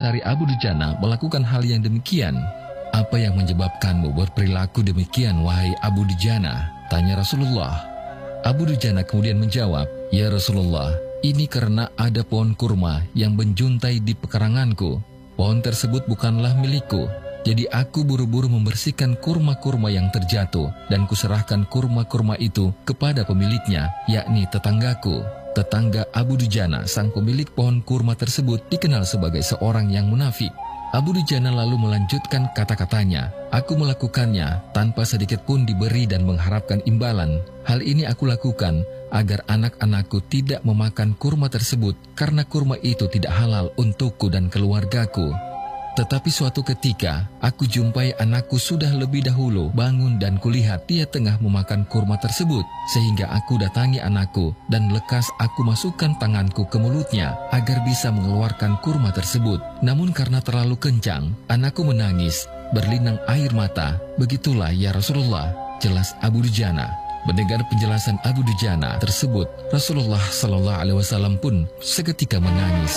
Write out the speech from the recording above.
hari Abu Dujana melakukan hal yang demikian. Apa yang menyebabkanmu berperilaku demikian, wahai Abu Dujana? Tanya Rasulullah. Abu Dujana kemudian menjawab, ya Rasulullah, ini karena ada pohon kurma yang menjuntai di pekaranganku. Pohon tersebut bukanlah milikku. Jadi aku buru-buru membersihkan kurma-kurma yang terjatuh dan kuserahkan kurma-kurma itu kepada pemiliknya, yakni tetanggaku. Tetangga Abu Dujana, sang pemilik pohon kurma tersebut, dikenal sebagai seorang yang munafik. Abu Dujana lalu melanjutkan kata-katanya, aku melakukannya tanpa sedikit pun diberi dan mengharapkan imbalan. Hal ini aku lakukan agar anak-anakku tidak memakan kurma tersebut karena kurma itu tidak halal untukku dan keluargaku. Tetapi suatu ketika, aku jumpai anakku sudah lebih dahulu bangun dan kulihat dia tengah memakan kurma tersebut. Sehingga aku datangi anakku dan lekas aku masukkan tanganku ke mulutnya agar bisa mengeluarkan kurma tersebut. Namun karena terlalu kencang, anakku menangis, berlinang air mata. Begitulah ya Rasulullah, jelas Abu Dujana. Mendengar penjelasan Abu Dujana tersebut, Rasulullah SAW pun seketika menangis.